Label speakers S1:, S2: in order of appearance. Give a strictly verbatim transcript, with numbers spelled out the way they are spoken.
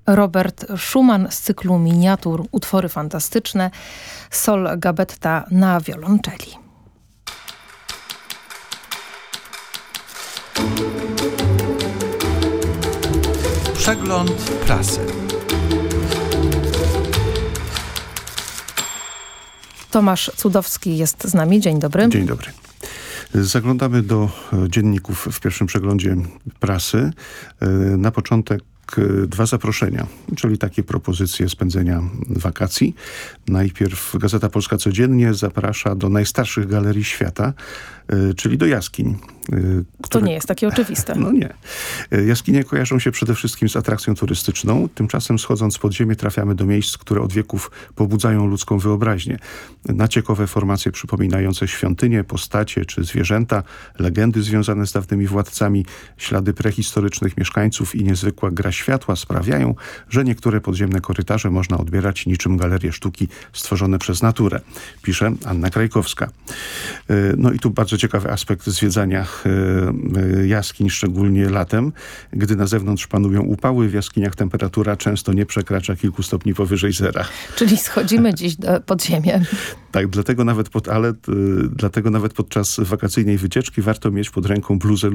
S1: Robert Schumann z cyklu miniatur Utwory fantastyczne, Sol Gabetta na wiolonczeli.
S2: Przegląd prasy.
S1: Tomasz Cudowski jest z nami. Dzień dobry.
S3: Dzień dobry. Zaglądamy do dzienników w pierwszym przeglądzie prasy. Na początek dwa zaproszenia, czyli takie propozycje spędzenia wakacji. Najpierw Gazeta Polska Codziennie zaprasza do najstarszych galerii świata, czyli do jaskiń.
S1: Które... To nie jest takie oczywiste.
S3: No nie. Jaskinie kojarzą się przede wszystkim z atrakcją turystyczną. Tymczasem schodząc pod ziemię trafiamy do miejsc, które od wieków pobudzają ludzką wyobraźnię. Naciekawe formacje przypominające świątynie, postacie czy zwierzęta, legendy związane z dawnymi władcami, ślady prehistorycznych mieszkańców i niezwykła gra światła sprawiają, że niektóre podziemne korytarze można odbierać niczym galerie sztuki stworzone przez naturę, pisze Anna Krajkowska. No i tu bardzo ciekawy aspekt zwiedzania jaskiń, szczególnie latem, gdy na zewnątrz panują upały, w jaskiniach temperatura często nie przekracza kilku stopni powyżej zera.
S1: Czyli schodzimy dziś do, pod ziemię.
S3: Tak, dlatego nawet, pod, ale, y, dlatego nawet podczas wakacyjnej wycieczki warto mieć pod ręką bluzę